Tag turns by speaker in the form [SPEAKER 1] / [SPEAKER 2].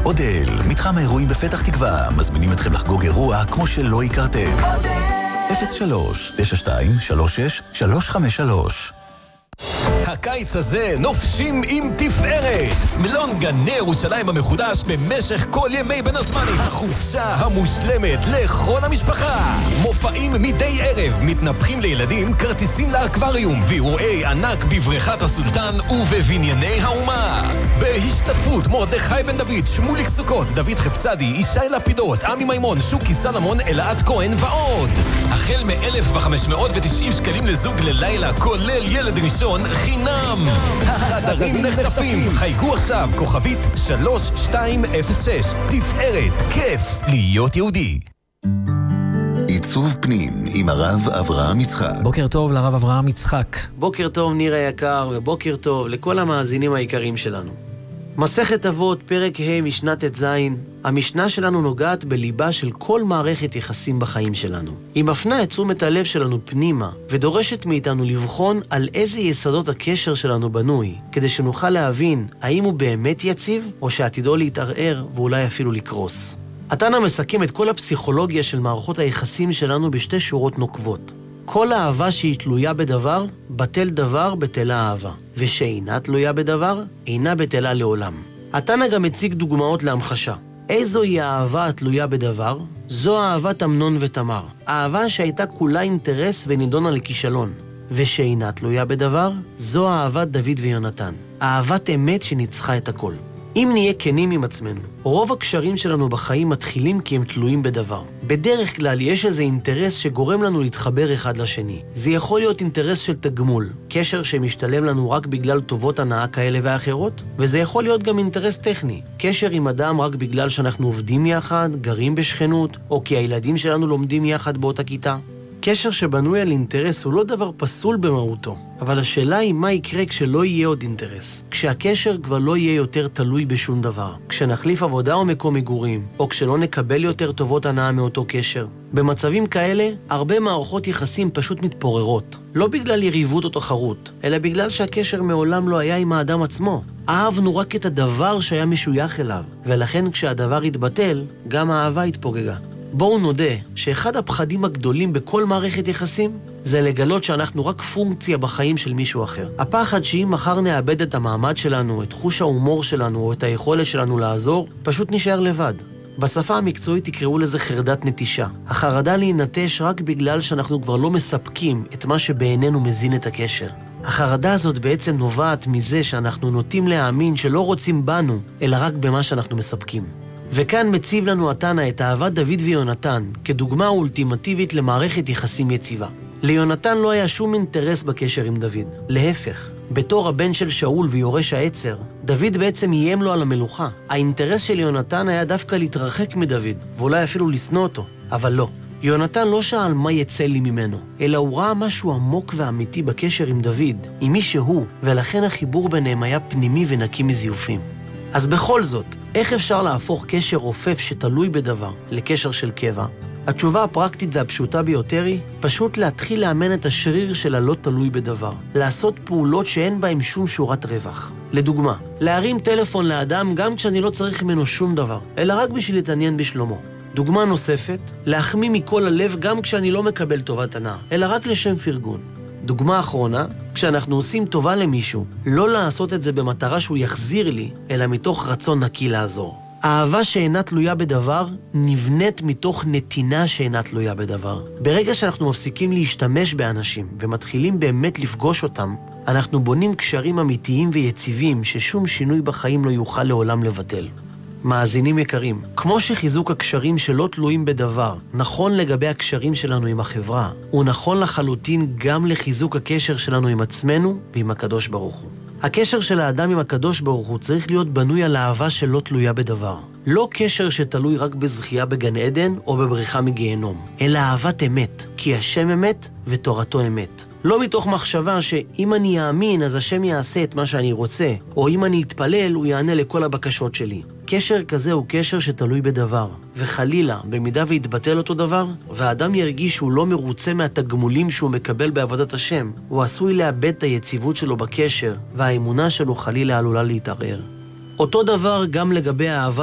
[SPEAKER 1] אודל, מתחם האירועים בפתח תקווה, מזמינים אתכם לחגוג אירוע כמו שלא הכרתם. אודל! 03-92-36-353.
[SPEAKER 2] הקיץ הזה נופשים עם תפארת. מלון גני ירושלים המחודש במשך כל ימי בין הזמנים. החופשה המושלמת לכל המשפחה. מופעים מדי ערב, מתנפחים לילדים, כרטיסים לאקווריום, ואירועי ענק בבריכת הסולטן ובבנייני האומה. בהשתתפות מרדכי בן דוד, שמוליק סוכות, דוד חפצדי, ישי לפידות, עמי מימון, שוקי סלמון, אלעד כהן ועוד. החל מ-1,590 שקלים לזוג ללילה, כולל ילד ראשון חינם. החדרים נחטפים. חייגו עכשיו, כוכבית 3206. תפארת, כיף להיות יהודי.
[SPEAKER 1] עיצוב פנים עם הרב אברהם יצחק.
[SPEAKER 3] בוקר טוב לרב אברהם יצחק.
[SPEAKER 4] בוקר טוב ניר היקר, ובוקר טוב לכל המאזינים היקרים שלנו. מסכת אבות, פרק ה' משנה ט"ז. המשנה שלנו נוגעת בליבה של כל מערכת יחסים בחיים שלנו. היא מפנה את תשומת הלב שלנו פנימה, ודורשת מאיתנו לבחון על איזה יסודות הקשר שלנו בנוי, כדי שנוכל להבין האם הוא באמת יציב, או שעתידו להתערער ואולי אפילו לקרוס. התנא מסכם את כל הפסיכולוגיה של מערכות היחסים שלנו בשתי שורות נוקבות. כל אהבה שהיא תלויה בדבר, בטל דבר בטלה אהבה. ושאינה תלויה בדבר, אינה בטלה לעולם. התנא גם מציג דוגמאות להמחשה. איזוהי האהבה התלויה בדבר? זו אהבת אמנון ותמר. אהבה שהייתה כולה אינטרס ונידונה לכישלון. ושאינה תלויה בדבר, זו אהבת דוד ויונתן. אהבת אמת שניצחה את הכל. אם נהיה כנים עם עצמנו, רוב הקשרים שלנו בחיים מתחילים כי הם תלויים בדבר. בדרך כלל יש איזה אינטרס שגורם לנו להתחבר אחד לשני. זה יכול להיות אינטרס של תגמול, קשר שמשתלם לנו רק בגלל טובות הנאה כאלה ואחרות, וזה יכול להיות גם אינטרס טכני, קשר עם אדם רק בגלל שאנחנו עובדים יחד, גרים בשכנות, או כי הילדים שלנו לומדים יחד באותה כיתה. קשר שבנוי על אינטרס הוא לא דבר פסול במהותו, אבל השאלה היא מה יקרה כשלא יהיה עוד אינטרס, כשהקשר כבר לא יהיה יותר תלוי בשום דבר, כשנחליף עבודה או מקום מגורים, או כשלא נקבל יותר טובות הנאה מאותו קשר. במצבים כאלה, הרבה מערכות יחסים פשוט מתפוררות, לא בגלל יריבות או תחרות, אלא בגלל שהקשר מעולם לא היה עם האדם עצמו. אהבנו רק את הדבר שהיה משוייך אליו, ולכן כשהדבר התבטל, גם האהבה התפוגגה. בואו נודה שאחד הפחדים הגדולים בכל מערכת יחסים זה לגלות שאנחנו רק פונקציה בחיים של מישהו אחר. הפחד שאם מחר נאבד את המעמד שלנו, את חוש ההומור שלנו או את היכולת שלנו לעזור, פשוט נשאר לבד. בשפה המקצועית יקראו לזה חרדת נטישה. החרדה להינטש רק בגלל שאנחנו כבר לא מספקים את מה שבעינינו מזין את הקשר. החרדה הזאת בעצם נובעת מזה שאנחנו נוטים להאמין שלא רוצים בנו, אלא רק במה שאנחנו מספקים. וכאן מציב לנו התנא את אהבת דוד ויונתן כדוגמה אולטימטיבית למערכת יחסים יציבה. ליונתן לא היה שום אינטרס בקשר עם דוד. להפך, בתור הבן של שאול ויורש העצר, דוד בעצם איים לו על המלוכה. האינטרס של יונתן היה דווקא להתרחק מדוד, ואולי אפילו לשנוא אותו. אבל לא. יונתן לא שאל מה יצא לי ממנו, אלא הוא ראה משהו עמוק ואמיתי בקשר עם דוד, עם מי שהוא, ולכן החיבור ביניהם היה פנימי ונקי מזיופים. אז בכל זאת, איך אפשר להפוך קשר רופף שתלוי בדבר לקשר של קבע? התשובה הפרקטית והפשוטה ביותר היא פשוט להתחיל לאמן את השריר של הלא תלוי בדבר. לעשות פעולות שאין בהן שום שורת רווח. לדוגמה, להרים טלפון לאדם גם כשאני לא צריך ממנו שום דבר, אלא רק בשביל להתעניין בשלומו. דוגמה נוספת, להחמיא מכל הלב גם כשאני לא מקבל טובת הנאה, אלא רק לשם פרגון. דוגמה אחרונה, כשאנחנו עושים טובה למישהו, לא לעשות את זה במטרה שהוא יחזיר לי, אלא מתוך רצון נקי לעזור. אהבה שאינה תלויה בדבר, נבנית מתוך נתינה שאינה תלויה בדבר. ברגע שאנחנו מפסיקים להשתמש באנשים, ומתחילים באמת לפגוש אותם, אנחנו בונים קשרים אמיתיים ויציבים, ששום שינוי בחיים לא יוכל לעולם לבטל. מאזינים יקרים, כמו שחיזוק הקשרים שלא תלויים בדבר נכון לגבי הקשרים שלנו עם החברה, הוא נכון לחלוטין גם לחיזוק הקשר שלנו עם עצמנו ועם הקדוש ברוך הוא. הקשר של האדם עם הקדוש ברוך הוא צריך להיות בנוי על אהבה שלא תלויה בדבר. לא קשר שתלוי רק בזכייה בגן עדן או בבריחה מגיהנום, אלא אהבת אמת, כי השם אמת ותורתו אמת. לא מתוך מחשבה שאם אני אאמין אז השם יעשה את מה שאני רוצה, או אם אני אתפלל הוא יענה לכל הבקשות שלי. קשר כזה הוא קשר שתלוי בדבר, וחלילה, במידה והתבטל אותו דבר, והאדם ירגיש שהוא לא מרוצה מהתגמולים שהוא מקבל בעבודת השם, הוא עשוי לאבד את היציבות שלו בקשר, והאמונה שלו חלילה עלולה להתערער. אותו דבר גם לגבי האהבה